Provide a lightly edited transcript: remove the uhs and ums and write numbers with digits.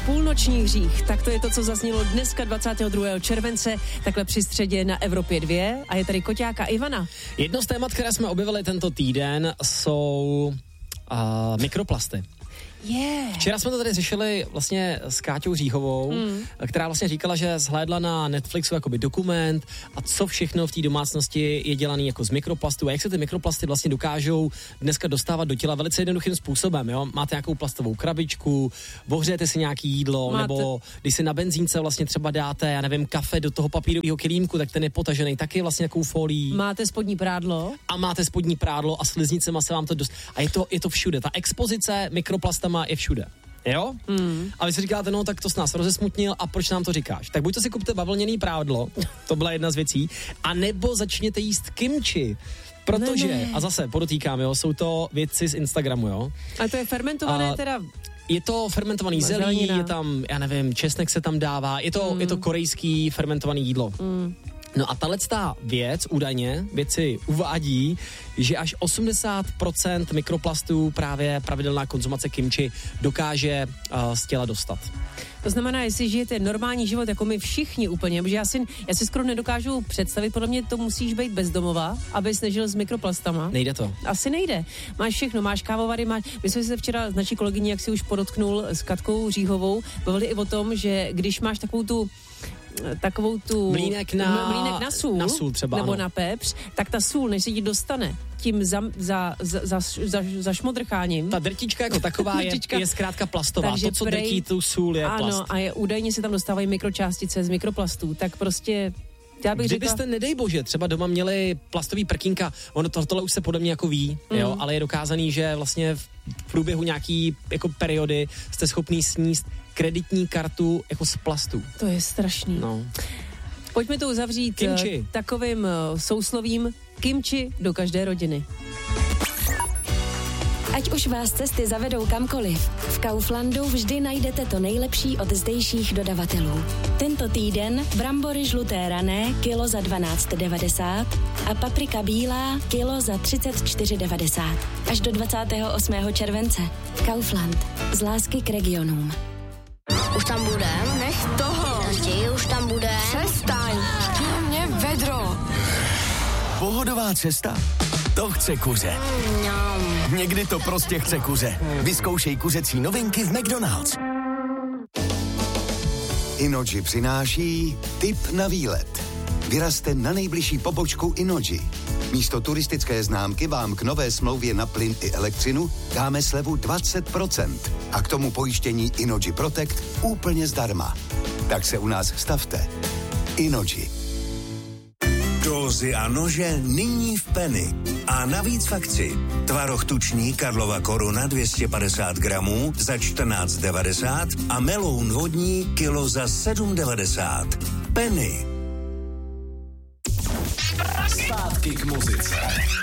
Půlnoční hřích, tak to je to, co zaznělo dneska 22. července, takhle při středě na Evropě 2 a je tady Koťáka Ivana. Jedno z témat, které jsme objevili tento týden, jsou mikroplasty. Yeah. Včera jsme to tady řešili vlastně s Káťou Říhovou, která vlastně říkala, že zhlédla na Netflixu jakoby dokument a co všechno v té domácnosti je dělaný jako z mikroplastů a jak se ty mikroplasty vlastně dokážou dneska dostávat do těla velice jednoduchým způsobem, jo? Máte nějakou plastovou krabičku, ohřejete si nějaký jídlo, nebo když si na benzínce vlastně třeba dáte, já nevím, kafe do toho papírového kilímku, tak ten je potažený taky vlastně nějakou folií. Máte spodní prádlo. A máte spodní prádlo a sliznicema se vám to dost. A je to všude. Ta expozice mikroplastama je všude. Jo? A vy si říkáte, no tak to s nás rozesmutnil a proč nám to říkáš? Tak buď to si kupte bavlněný prádlo, to byla jedna z věcí, a nebo začněte jíst kimchi. Protože, a zase podotýkám, jo, jsou to věci z Instagramu, jo. A to je fermentované teda... Je to fermentovaný zelí, je tam, já nevím, česnek se tam dává, je to korejský fermentovaný jídlo. No a tato věc, údajně, vědci uvádí, že až 80% mikroplastů právě pravidelná konzumace kimchi dokáže z těla dostat. To znamená, jestli žijete normální život, jako my všichni úplně, protože já si skoro nedokážu představit, podle mě to musíš být bezdomova, abys nežil s mikroplastama. Nejde to. Asi nejde. Máš všechno, máš kávovary, my jsme se včera s naší kolegyní, jak si už podotknul, s Katkou Říhovou, bavili i o tom, že když máš takovou tu mlýnek na sůl třeba, nebo ano. Na pepř, tak ta sůl, než se ti dostane tím zašmodrcháním. Ta drtička jako taková je zkrátka plastová. To, co drtí tu sůl, je plast. Ano, a údajně se tam dostávají mikročástice z mikroplastů, tak prostě kdybyste, nedej bože, třeba doma měli plastový prkínka, tohle už se podle mě jako ví, jo, ale je dokázaný, že vlastně v průběhu nějaký jako periody jste schopný sníst kreditní kartu jako z plastu. To je strašný. No. Pojďme to uzavřít takovým souslovím kimchi do každé rodiny. Ať už vás cesty zavedou kamkoliv, v Kauflandu vždy najdete to nejlepší od zdejších dodavatelů. Tento týden brambory žluté rané kilo za 12,90 a paprika bílá kilo za 34,90. Až do 28. července. Kaufland. Z lásky k regionům. Už tam budem? Nech toho. Už tam budem. Přestaň. Chtěl mě vedro. Pohodová cesta? To chce kuře. Někdy to prostě chce kuře. Vyzkoušej kuřecí novinky v McDonald's. Inoji přináší tip na výlet. Vyrazte na nejbližší pobočku Inoji. Místo turistické známky vám k nové smlouvě na plyn i elektřinu dáme slevu 20% a k tomu pojištění Inoji Protect úplně zdarma. Tak se u nás stavte. Inoji. Dózy a nože nyní v Penny. A navíc v akci. Tvaroh tučný Karlova Koruna 250 gramů za 14,90 a meloun vodní kilo za 7,90. Penny. Zpátky k muzice.